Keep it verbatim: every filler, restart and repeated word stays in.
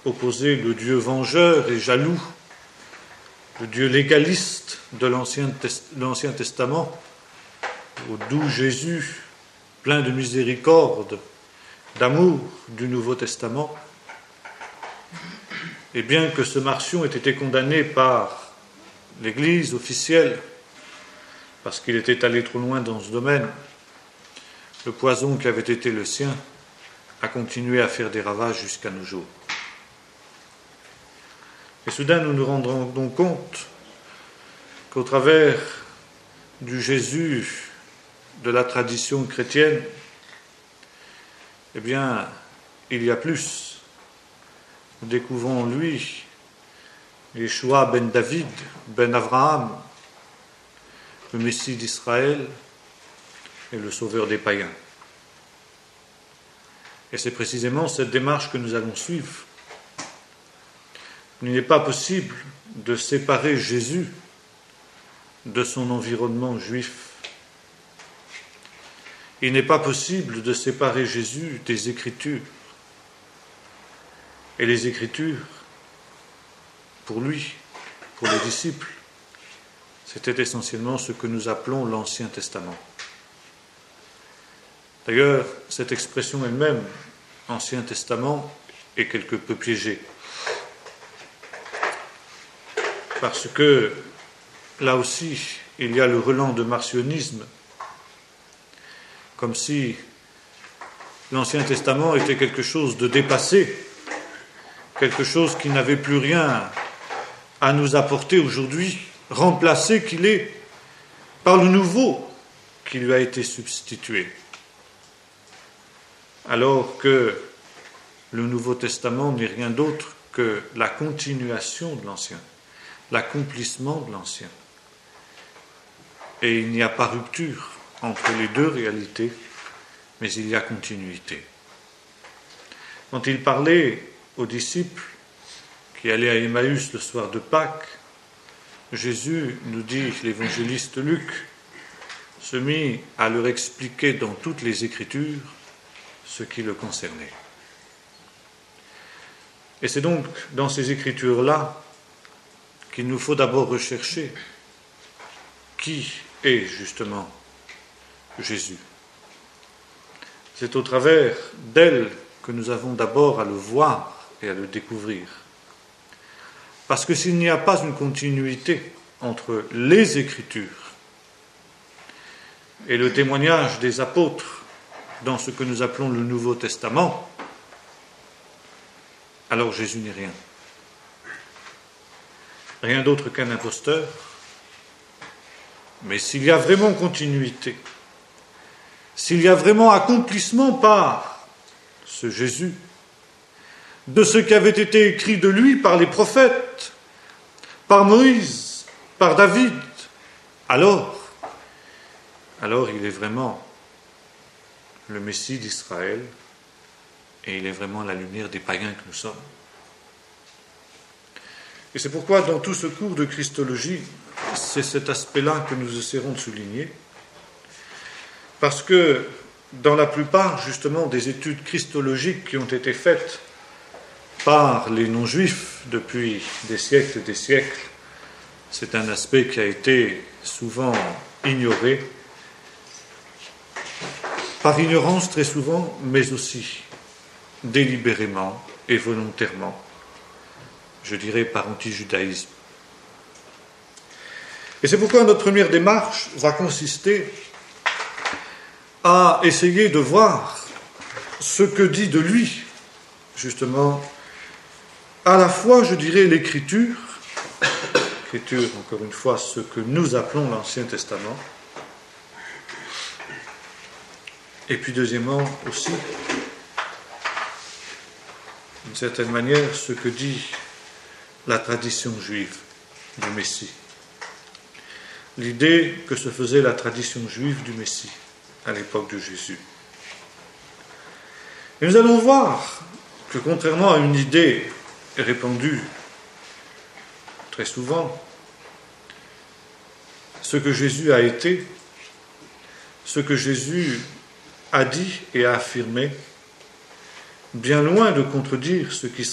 opposer le Dieu vengeur et jaloux, le Dieu légaliste de l'Ancien, l'Ancien Testament, au doux Jésus, plein de miséricorde, d'amour du Nouveau Testament. Et bien que ce Marcion ait été condamné par l'Église officielle, parce qu'il était allé trop loin dans ce domaine, le poison qui avait été le sien a continué à faire des ravages jusqu'à nos jours. Et soudain, nous nous rendons donc compte qu'au travers du Jésus de la tradition chrétienne, eh bien, il y a plus. Nous découvrons en lui Yeshua ben David, ben Abraham, le Messie d'Israël et le sauveur des païens. Et c'est précisément cette démarche que nous allons suivre. Il n'est pas possible de séparer Jésus de son environnement juif. Il n'est pas possible de séparer Jésus des Écritures. Et les Écritures, pour lui, pour les disciples, c'était essentiellement ce que nous appelons l'Ancien Testament. D'ailleurs, cette expression elle-même, Ancien Testament, est quelque peu piégée. Parce que, là aussi, il y a le relent de marcionisme, comme si l'Ancien Testament était quelque chose de dépassé, quelque chose qui n'avait plus rien à nous apporter aujourd'hui, remplacé qu'il est par le nouveau qui lui a été substitué. Alors que le Nouveau Testament n'est rien d'autre que la continuation de l'Ancien, l'accomplissement de l'Ancien. Et il n'y a pas rupture entre les deux réalités, mais il y a continuité. Quand il parlait aux disciples qui allaient à Emmaüs le soir de Pâques, Jésus, nous dit l'évangéliste Luc, se mit à leur expliquer dans toutes les Écritures ce qui le concernait. Et c'est donc dans ces Écritures-là qu'il nous faut d'abord rechercher qui est justement Jésus. C'est au travers d'elle que nous avons d'abord à le voir et à le découvrir. Parce que s'il n'y a pas une continuité entre les Écritures et le témoignage des apôtres dans ce que nous appelons le Nouveau Testament, alors Jésus n'est rien. Rien d'autre qu'un imposteur. Mais s'il y a vraiment continuité, s'il y a vraiment accomplissement par ce Jésus, de ce qui avait été écrit de lui par les prophètes, par Moïse, par David, alors, alors il est vraiment le Messie d'Israël et il est vraiment la lumière des païens que nous sommes. Et c'est pourquoi dans tout ce cours de Christologie, c'est cet aspect-là que nous essaierons de souligner, parce que dans la plupart justement des études christologiques qui ont été faites par les non-juifs depuis des siècles et des siècles, c'est un aspect qui a été souvent ignoré, par ignorance très souvent, mais aussi délibérément et volontairement, je dirais par anti-judaïsme. Et c'est pourquoi notre première démarche va consister à essayer de voir ce que dit de lui, justement, à la fois, je dirais, l'Écriture, l'Écriture, encore une fois, ce que nous appelons l'Ancien Testament, et puis deuxièmement aussi, d'une certaine manière, ce que dit la tradition juive du Messie. L'idée que se faisait la tradition juive du Messie à l'époque de Jésus. Et nous allons voir que contrairement à une idée répandue très souvent, ce que Jésus a été, ce que Jésus a dit et a affirmé, bien loin de contredire ce qui